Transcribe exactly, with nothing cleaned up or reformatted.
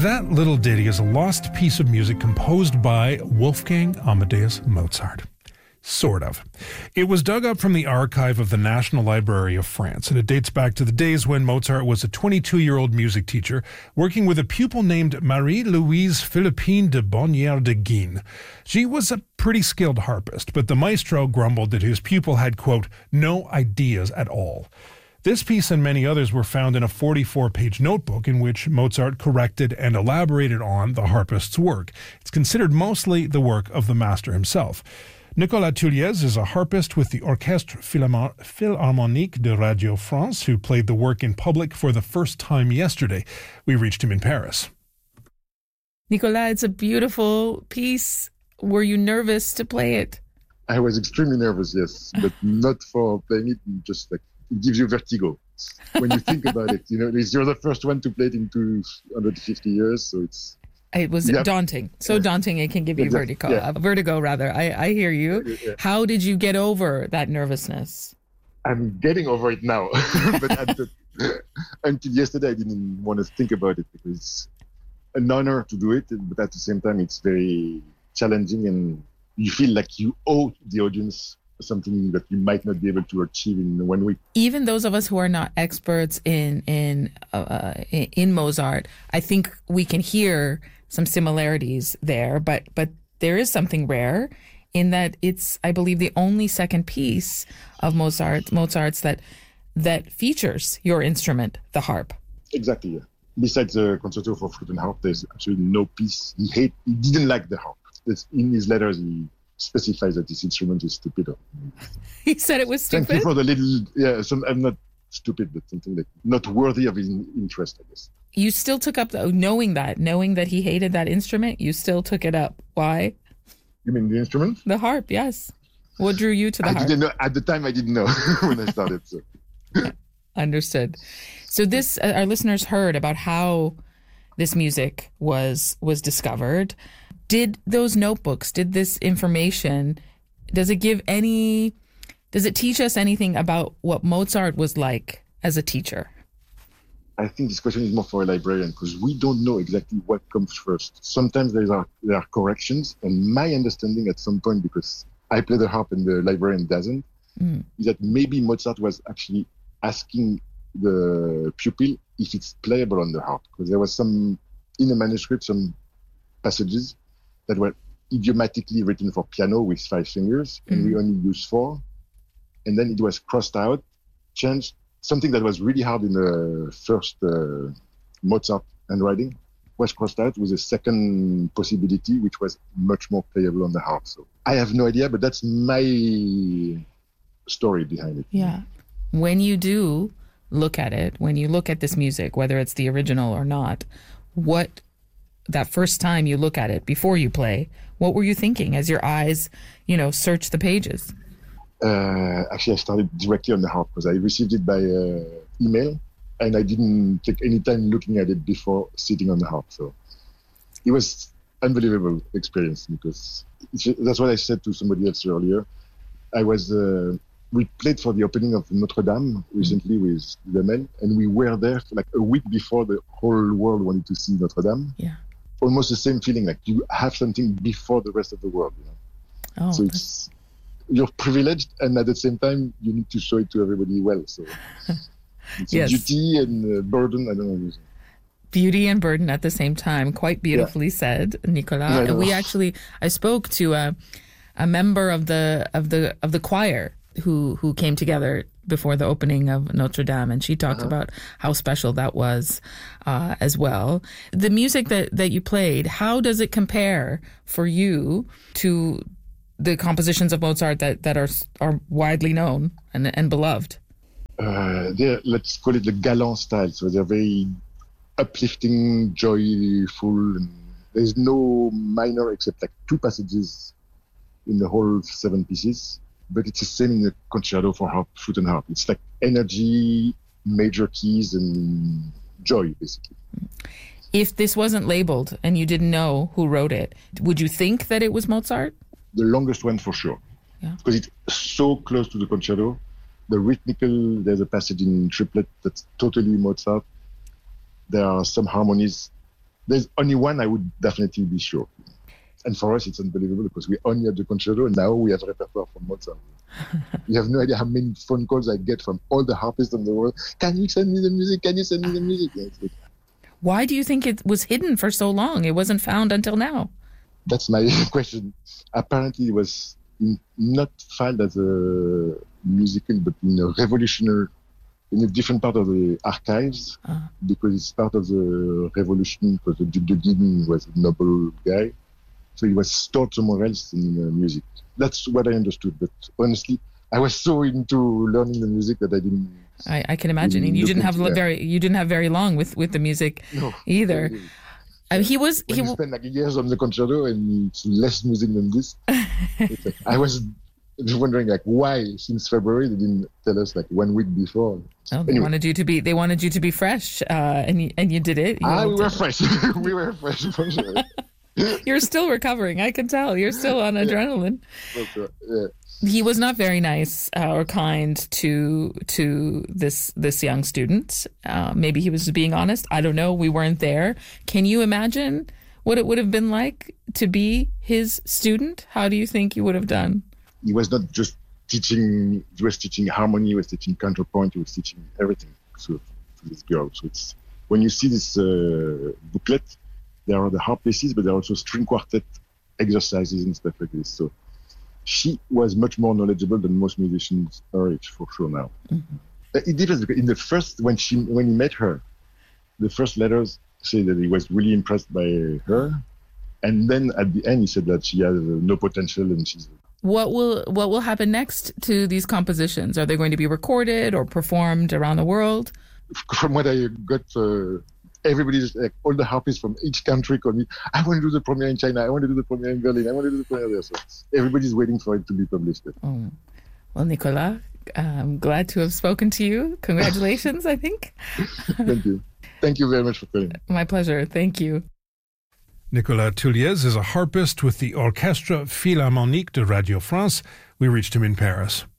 That little ditty is a lost piece of music composed by Wolfgang Amadeus Mozart. Sort of. It was dug up from the archive of the National Library of France, and it dates back to the days when Mozart was a twenty-two-year-old music teacher working with a pupil named Marie-Louise Philippine de Bonnière de Guines. She was a pretty skilled harpist, but the maestro grumbled that his pupil had, quote, no ideas at all. This piece and many others were found in a forty-four page notebook in which Mozart corrected and elaborated on the harpist's work. It's considered mostly the work of the master himself. Nicolas Tulliez is a harpist with the Orchestre Philharmonique de Radio France who played the work in public for the first time yesterday. We reached him in Paris. Nicolas, it's a beautiful piece. Were you nervous to play it? I was extremely nervous, yes, but not for playing it, just like it gives you vertigo. When you think about it, you know, you're the first one to play it in two hundred fifty years, so it's... It was yeah. daunting. So daunting it can give you exactly. vertigo. Yeah. Uh, vertigo, rather. I, I hear you. Yeah. How did you get over that nervousness? I'm getting over it now. But at the, until yesterday, I didn't want to think about it because it's an honor to do it. But at the same time, it's very challenging and you feel like you owe the audience something that you might not be able to achieve in one week. Even those of us who are not experts in in uh, in Mozart, I think we can hear some similarities there, but but there is something rare in that it's, I believe, the only second piece of Mozart Mozart's that that features your instrument, the harp. Exactly. Yeah. Besides the concerto for flute and harp, there's actually no piece he hate. He didn't like the harp. It's in his letters. He specifies that this instrument is stupid. He said it was stupid? Thank you for the little, yeah, some, I'm not stupid, but something like not worthy of his interest, I guess. You still took up, the, knowing that, knowing that he hated that instrument, you still took it up. Why? You mean the instrument? The harp, yes. What drew you to the I harp? didn't know, at the time I didn't know when I started. So. Understood. So this, uh, our listeners heard about how this music was was discovered. Did those notebooks, did this information, does it give any, does it teach us anything about what Mozart was like as a teacher? I think this question is more for a librarian because we don't know exactly what comes first. Sometimes there are, there are corrections, and my understanding at some point, because I play the harp and the librarian doesn't, mm. is that maybe Mozart was actually asking the pupil if it's playable on the harp. Because there was some, in the manuscript, some passages that were idiomatically written for piano with five fingers, and mm. we only use four. And then it was crossed out, changed. Something that was really hard in the first uh, Mozart handwriting was crossed out with a second possibility, which was much more playable on the harp. So I have no idea, but that's my story behind it. Yeah. When you do look at it, when you look at this music, whether it's the original or not, what... that first time you look at it before you play, what were you thinking as your eyes, you know, search the pages? Uh, actually, I started directly on the harp because I received it by uh, email and I didn't take any time looking at it before sitting on the harp. So it was unbelievable experience because that's what I said to somebody else earlier. I was, uh, we played for the opening of Notre Dame recently mm-hmm. with Lemel, and we were there for like a week before the whole world wanted to see Notre Dame. Yeah. Almost the same feeling, like you have something before the rest of the world. You know? Oh, so it's, you're privileged, and at the same time, you need to show it to everybody well. So it's yes. a duty and a burden. I don't know. Beauty and burden at the same time. Quite beautifully yeah. said, Nicolas. Yeah, and we actually, I spoke to a, a member of the of the of the choir who who came together before the opening of Notre Dame, and she talked uh-huh. about how special that was uh, as well. The music that, that you played, how does it compare for you to the compositions of Mozart that, that are are widely known and and beloved? Uh, they're, let's call it the galant style. So they're very uplifting, joyful. And there's no minor except like two passages in the whole seven pieces. But it's the same in the concerto for harp, flute and harp. It's like energy, major keys, and joy, basically. If this wasn't labeled and you didn't know who wrote it, would you think that it was Mozart? The longest one for sure. Yeah. Because it's so close to the concerto. The rhythmical, there's a passage in triplet that's totally Mozart. There are some harmonies. there's only one I would definitely be sure. And for us, it's unbelievable because we only had the concerto and now we have repertoire from Mozart. You have no idea how many phone calls I get from all the harpists in the world. Can you send me the music? Can you send me the music? Yeah, it's like, why do you think it was hidden for so long? It wasn't found until now. That's my question. Apparently, it was not filed as a musical, but in a revolutionary, in a different part of the archives, uh. because it's part of the revolution, because the Duc de Guigny was a noble guy. So he was stored somewhere else in uh, music. That's what I understood. But honestly, I was so into learning the music that I didn't. I, I can imagine. And you didn't have that. very you didn't have very long with, with the music no, either. Really. Uh, he was. When he you w- spend like years on the concerto and it's less music than this. Like, I was wondering like why since February they didn't tell us like one week before. Oh, they anyway. wanted you to be. They wanted you to be fresh, uh, and you, and you did it. You ah, we were fresh. we were fresh for sure. You're still recovering. I can tell. You're still on adrenaline. Yeah. Yeah. He was not very nice uh, or kind to to this this young student. Uh, maybe he was being honest. I don't know. We weren't there. Can you imagine what it would have been like to be his student? How do you think you would have done? He was not just teaching. He was teaching harmony. He was teaching counterpoint. He was teaching everything. So to this girl. So it's when you see this uh, booklet. There are the harp pieces, but there are also string quartet exercises and stuff like this. So she was much more knowledgeable than most musicians her age, for sure now. Mm-hmm. It differs because in the first, when she when he met her, the first letters say that he was really impressed by her. And then at the end, he said that she has no potential and she's... What will what will happen next to these compositions? Are they going to be recorded or performed around the world? From what I got... Uh, Everybody's like all the harpists from each country call me. I want to do the premiere in China. I want to do the premiere in Berlin. I want to do the premiere there. So everybody's waiting for it to be published. Oh. Well, Nicolas, I'm glad to have spoken to you. Congratulations, I think. Thank you. Thank you very much for calling. My pleasure. Thank you. Nicolas Tulliez is a harpist with the Orchestre Philharmonique de Radio France. We reached him in Paris.